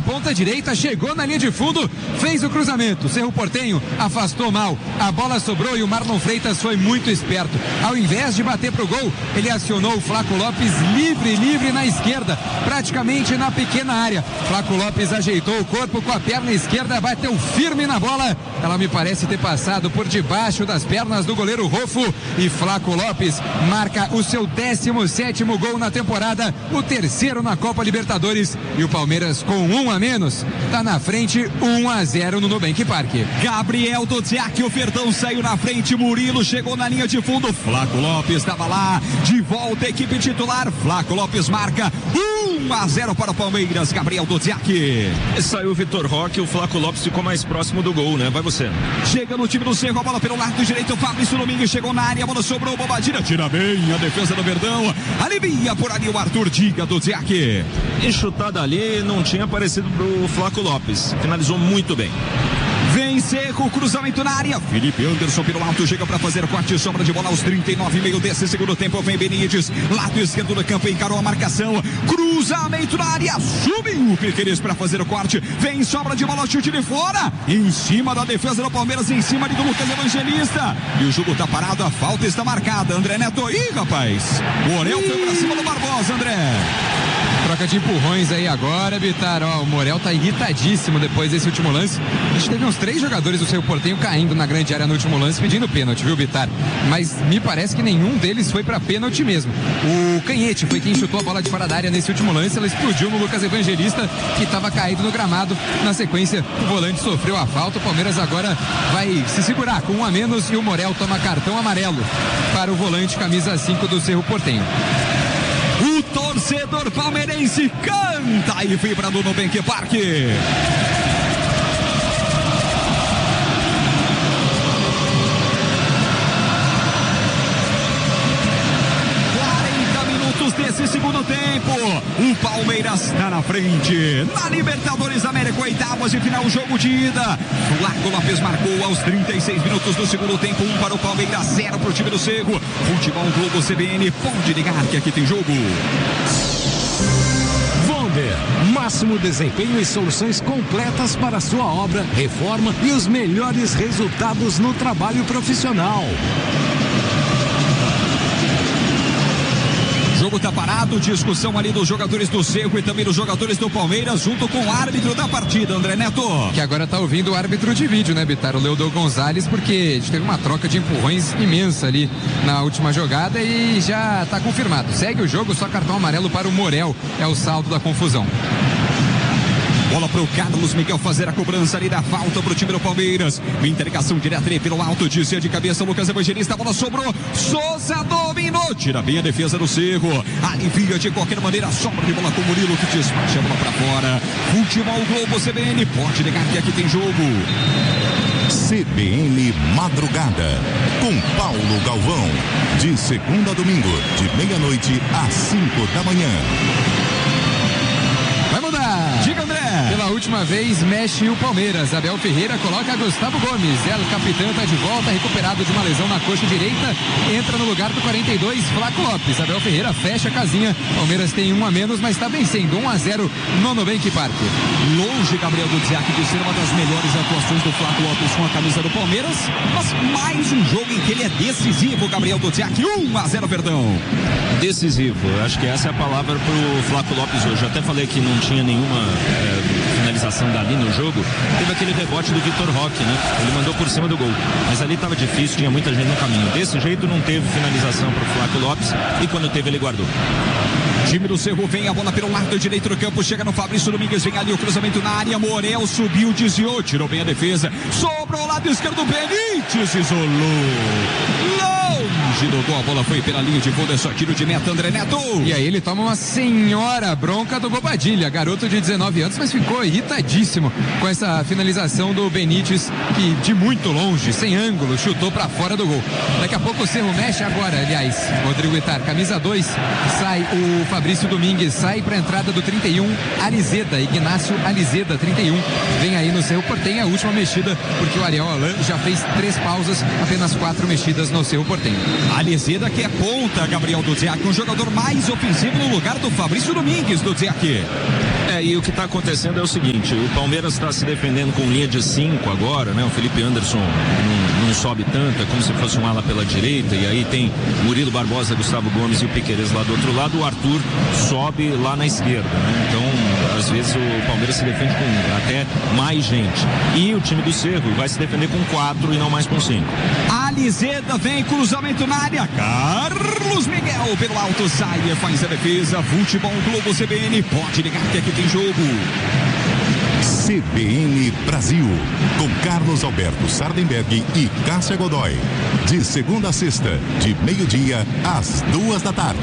ponta direita, chegou na linha de fundo, fez o cruzamento. Cerro Porteño afastou mal, a bola sobrou e o Marlon Freitas foi muito esperto. Ao invés de bater pro gol, ele acionou o Flaco Lopes livre na esquerda, praticamente na pequena área. Flaco Lopes ajeitou o corpo com a perna esquerda, bateu firme na bola. Ela me parece ter passado por debaixo das pernas do goleiro Rofo e Flaco Lopes marca o seu 17º gol na temporada, o terceiro na Copa Libertadores, e o Palmeiras com um a menos tá na frente 1-0 no Nubank Parque. Gabriel Dodziak, o Verdão saiu na frente, Murilo chegou na linha de fundo, Flaco Lopes estava lá, de volta a equipe titular, Flaco Lopes marca 1-0 para o Palmeiras, Gabriel Dodziak. Saiu o Vitor Roque, o Flaco Lopes ficou mais próximo do gol, né? Vai você. Chega no time do Cerro, a bola pelo lado direito, o Fabrício Domingues chegou na área, a bola sobrou, Bobadilha tira bem a defesa do Verdão, alivia por ali o Arthur, diga Dodziak. E chutada ali, não tinha aparecido pro Flaco Lopes, finalizou muito bem. Vem Cerro, cruzamento na área, Felipe Anderson pelo alto, chega para fazer corte, sobra de bola aos 39,5 desse segundo tempo, vem Benítez, lado esquerdo do campo, encarou a marcação, cruzamento na área, subiu o Piqueires para fazer o corte, vem sobra de bola, chute de fora, em cima da defesa do Palmeiras, em cima ali do Lucas Evangelista, e o jogo tá parado, a falta está marcada, André Neto, ih rapaz, o Morel foi pra cima do Barbosa, André. Troca de empurrões aí agora, Bitar. Ó, o Morel tá irritadíssimo depois desse último lance. A gente teve uns 3 jogadores do Cerro Porteño caindo na grande área no último lance pedindo pênalti, viu, Bitar? Mas me parece que nenhum deles foi pra pênalti mesmo. O Canhete foi quem chutou a bola de fora da área nesse último lance. Ela explodiu no Lucas Evangelista, que estava caído no gramado. Na sequência, o volante sofreu a falta. O Palmeiras agora vai se segurar com 1 a menos e o Morel toma cartão amarelo para o volante camisa 5 do Cerro Porteño. O torcedor palmeirense canta e vibra no Nubank Parque. Desse segundo tempo, o Palmeiras está na frente na Libertadores América, oitavas de final, jogo de ida. Flaco Lopes marcou aos 36 minutos do segundo tempo, 1 para o Palmeiras, 0 para o time do Cerro. Futebol Globo CBN, pode ligar que aqui tem jogo. Vonder, máximo desempenho e soluções completas para sua obra, reforma e os melhores resultados no trabalho profissional. O jogo tá parado, discussão ali dos jogadores do Cerro e também dos jogadores do Palmeiras, junto com o árbitro da partida, André Neto. Que agora tá ouvindo o árbitro de vídeo, né, Bitar? O Leodô Gonzalez, porque a gente teve uma troca de empurrões imensa ali na última jogada e já tá confirmado. Segue o jogo, só cartão amarelo para o Morel, é o saldo da confusão. Bola pro Carlos Miguel fazer a cobrança ali da falta pro time do Palmeiras. Interligação direta ali pelo alto, desvia de cabeça, Lucas Evangelista, a bola sobrou, Souza dominou, tira bem a defesa do Cerro, alivia de qualquer maneira, sobra de bola com o Murilo que despacha a bola pra fora. Futebol Globo CBN, pode ligar que aqui tem jogo. CBN Madrugada, com Paulo Galvão, de segunda a domingo, de meia-noite às 5 da manhã. Vai mudar! Diga, André! Pela última vez, mexe o Palmeiras. Abel Ferreira coloca Gustavo Gomes. O capitão está de volta, recuperado de uma lesão na coxa direita. Entra no lugar do 42, Flaco Lopes. Abel Ferreira fecha a casinha. Palmeiras tem 1 a menos, mas está vencendo 1-0 no Nubank Parque. Longe, Gabriel Dodziak, de ser uma das melhores atuações do Flaco Lopes com a camisa do Palmeiras, mas mais um jogo em que ele é decisivo, Gabriel Dodziak. 1-0, perdão. Decisivo, acho que essa é a palavra pro Flaco Lopes hoje. Eu até falei que não tinha nenhuma finalização dali no jogo. Teve aquele rebote do Vitor Roque, né? Ele mandou por cima do gol, mas ali estava difícil, tinha muita gente no caminho. Desse jeito não teve finalização pro Flaco Lopes e quando teve ele guardou. Time do Cerro vem, a bola pelo lado direito do campo, chega no Fabrício Domingues, vem ali o cruzamento na área, Morel subiu, desviou, tirou bem a defesa, sobrou ao lado esquerdo, Benítez isolou, longe do gol, a bola foi pela linha de fundo, é só tiro de meta, André Neto. E aí ele toma uma senhora bronca do Bobadilha, garoto de 19 anos, mas ficou irritadíssimo com essa finalização do Benítez, que de muito longe, sem ângulo, chutou pra fora do gol. Daqui a pouco o Cerro mexe agora, aliás, Rodrigo Itar, camisa 2, sai o Fabrício Domingues, sai para a entrada do 31, Alizeda, Ignácio Alizeda, 31, vem aí no Cerro Porteño, a última mexida, porque o Ariel Alan já fez 3 pausas, apenas 4 mexidas no Cerro Porteño. Alizeda que é ponta, Gabriel Dodziak, um jogador mais ofensivo no lugar do Fabrício Domingues, Dodziak. E o que está acontecendo é o seguinte, o Palmeiras está se defendendo com linha de 5 agora, né? O Felipe Anderson não sobe tanto, é como se fosse um ala pela direita, e aí tem Murilo Barbosa, Gustavo Gomes e o Piquerez lá do outro lado, o Arthur sobe lá na esquerda, né? Então, às vezes o Palmeiras se defende com até mais gente. E o time do Cerro vai se defender com 4 e não mais com 5. Alizeda vem, cruzamento na área, Carlos Miguel pelo alto sai, faz a defesa, Futebol Globo CBN, pode ligar que aqui tem jogo. CBN Brasil, com Carlos Alberto Sardenberg e Cássia Godoy. De segunda a sexta, de meio-dia às 14h.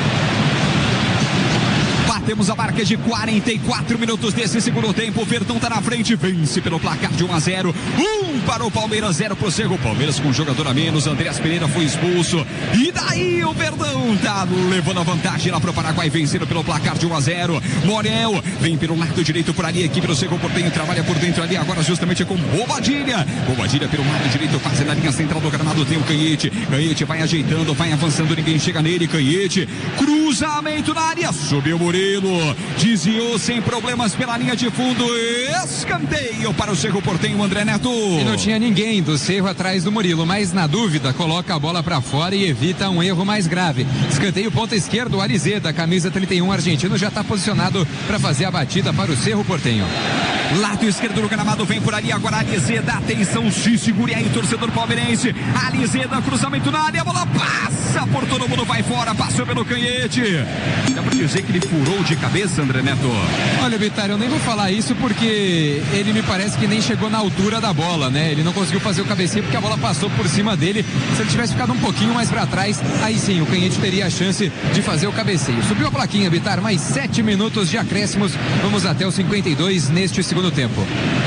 Temos a marca de 44 minutos desse segundo tempo. O Verdão tá na frente, vence pelo placar de 1-0. 1 para o Palmeiras, 0 pro Cerro. Palmeiras com um jogador a menos. Andreas Pereira foi expulso. E daí o Verdão tá levando a vantagem lá pro Paraguai, vencendo pelo placar de 1-0. Morel vem pelo lado direito por ali. A equipe do Cerro Porteño trabalha por dentro ali. Agora justamente com Bobadilha. Bobadilha pelo lado direito, quase na linha central do gramado. Tem o Canhete. Canhete vai ajeitando, vai avançando. Ninguém chega nele. Canhete, cruzamento na área. Subiu o Murilo. Desviou sem problemas pela linha de fundo. Escanteio para o Cerro Porteño, André Neto. E não tinha ninguém do Cerro atrás do Murilo, mas na dúvida coloca a bola para fora e evita um erro mais grave. Escanteio ponta esquerdo, Alizeda, camisa 31 argentino, já está posicionado para fazer a batida para o Cerro Porteño. Lado esquerdo do gramado, vem por ali agora Alizeda, atenção, se segure aí, torcedor palmeirense. Alizeda, cruzamento na área, a bola passa por todo mundo, vai fora, passou pelo Canhete. Dá pra dizer que ele furou de cabeça, André Neto? Olha, Bitar, eu nem vou falar isso porque ele me parece que nem chegou na altura da bola, né? Ele não conseguiu fazer o cabeceio porque a bola passou por cima dele. Se ele tivesse ficado um pouquinho mais para trás, aí sim, o Canhete teria a chance de fazer o cabeceio. Subiu a plaquinha, Bitar, mais 7 minutos de acréscimos, vamos até os 52 neste segundo tempo.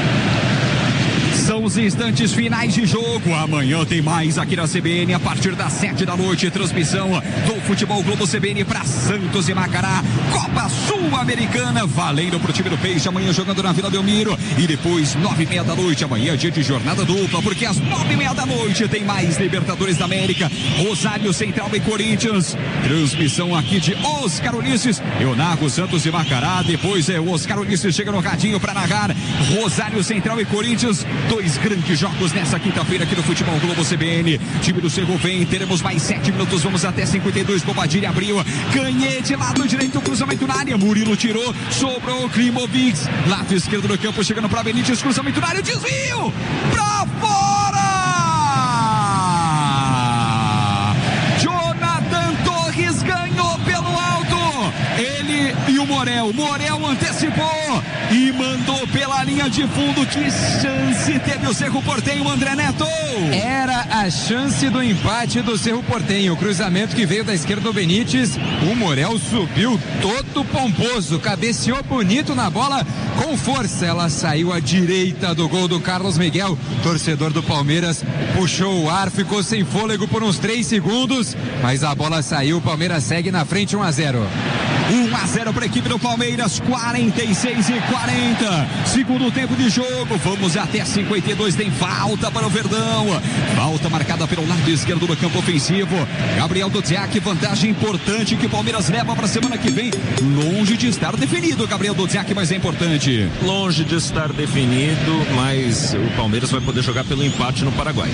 São os instantes finais de jogo. Amanhã tem mais aqui na CBN a partir das 7 da noite. Transmissão do Futebol Globo CBN para Santos e Macará. Copa Sul-Americana valendo pro time do Peixe. Amanhã jogando na Vila Belmiro. E depois 9h30 da noite. Amanhã dia de jornada dupla, porque às 9h30 da noite tem mais Libertadores da América. Rosário Central e Corinthians. Transmissão aqui de Oscar Ulisses. Eu narro Santos e Macará. Depois o Oscar Ulisses chega no radinho para narrar Rosário Central e Corinthians. Dois grandes jogos nessa quinta-feira aqui no Futebol Globo CBN. Time do Cerro vem, teremos mais 7 minutos, vamos até 52. Bobadilha abriu, Canhete, lado direito, cruzamento na área. Murilo tirou, sobrou Klimovic. Lado esquerdo do campo, chegando para Benítez, cruzamento na área, desvio pra fora. Jonathan Torres ganhou pelo alto. Ele e o Morel antecipou e mandou pela linha de fundo. Que chance teve o Cerro Porteño, André Neto? Era a chance do empate do Cerro Porteño. O cruzamento que veio da esquerda do Benítez. O Morel subiu todo pomposo, cabeceou bonito na bola com força. Ela saiu à direita do gol do Carlos Miguel. Torcedor do Palmeiras puxou o ar, ficou sem fôlego por uns 3 segundos, mas a bola saiu. O Palmeiras segue na frente 1-0. 1-0 para a equipe do Palmeiras, 46:40. Segundo tempo de jogo, vamos até 52. Tem falta para o Verdão. Falta marcada pelo lado esquerdo do campo ofensivo. Gabriel Dudziak, vantagem importante que o Palmeiras leva para a semana que vem. Longe de estar definido, Gabriel Dudziak, mas é importante. Longe de estar definido, mas o Palmeiras vai poder jogar pelo empate no Paraguai.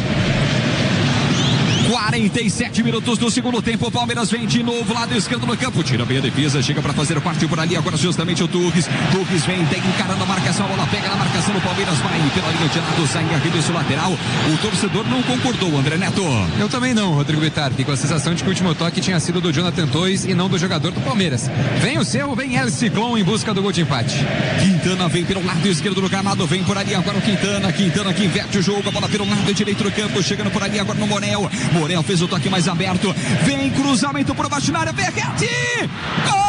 47 minutos do segundo tempo. O Palmeiras vem de novo, lado esquerdo do campo. Tira bem a defesa, chega para fazer o parte por ali. Agora justamente o Torres. Torres vem, tem encarando a marcação. A bola pega na marcação do Palmeiras. Vai pela linha de lado, sai em arremesso lateral. O torcedor não concordou, André Neto. Eu também não, Rodrigo Bitar. Fico com a sensação de que o último toque tinha sido do Jonathan Torres e não do jogador do Palmeiras. Vem o Cerro, vem El Ciclón em busca do gol de empate. Quintana vem pelo lado esquerdo do gramado. Vem por ali agora o Quintana. Quintana que inverte o jogo. A bola pelo lado direito do campo. Chegando por ali agora no Morel. Morel fez o toque mais aberto, vem cruzamento por baixo na área, Verratti! Gol!